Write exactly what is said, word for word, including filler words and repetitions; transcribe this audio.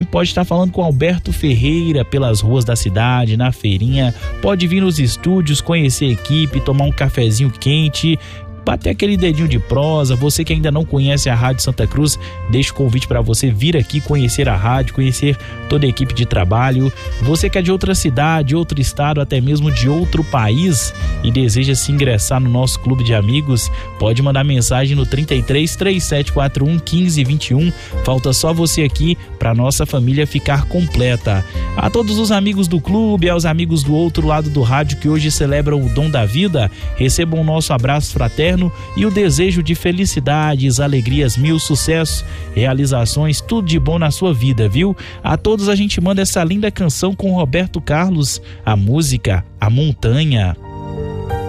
pode estar falando com Alberto Ferreira pelas ruas da cidade, na feirinha. Pode vir nos estúdios, conhecer a equipe, tomar um cafezinho quente, bater aquele dedinho de prosa. Você que ainda não conhece a Rádio Santa Cruz, deixo o convite para você vir aqui conhecer a rádio, conhecer toda a equipe de trabalho. Você que é de outra cidade, outro estado, até mesmo de outro país e deseja se ingressar no nosso clube de amigos, pode mandar mensagem no trinta e três, três sete quatro um, quinze vinte e um. Falta só você aqui para nossa família ficar completa. A todos os amigos do clube, aos amigos do outro lado do rádio que hoje celebram o dom da vida, recebam o nosso abraço fraterno e o desejo de felicidades, alegrias mil, sucesso, realizações, tudo de bom na sua vida, viu? A todos a gente manda essa linda canção com Roberto Carlos, a música A Montanha.